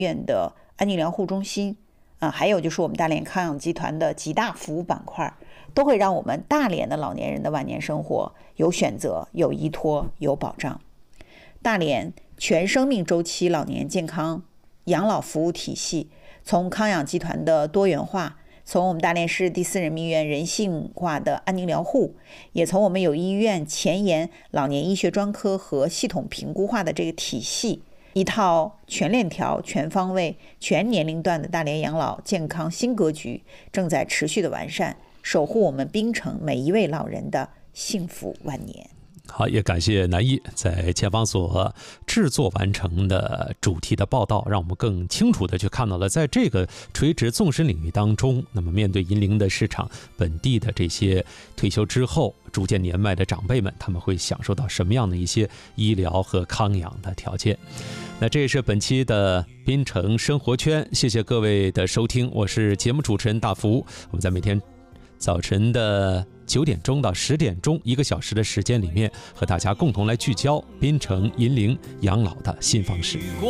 院的安宁疗护中心还有就是我们大连康养集团的几大服务板块，都会让我们大连的老年人的晚年生活有选择、有依托、有保障。大连全生命周期老年健康养老服务体系，从康养集团的多元化，从我们大连市第4人民医院人性化的安宁疗护，也从我们有医院前沿老年医学专科和系统评估化的这个体系，一套全链条、全方位、全年龄段的大连养老健康新格局正在持续的完善，守护我们槟城每一位老人的幸福晚年。 好，也感谢南一在前方所制作完成的主题的报道，让我们更清楚的去看到了在这个垂直纵深领域当中，那么面对银龄的市场，本地的这些退休之后逐渐年迈的长辈们，他们会享受到什么样的一些医疗和康养的条件。那这也是本期的槟城生活圈，谢谢各位的收听，我是节目主持人大福。我们在每天早晨的9点钟到10点钟1个小时的时间里面，和大家共同来聚焦槟城银龄养老的新方式。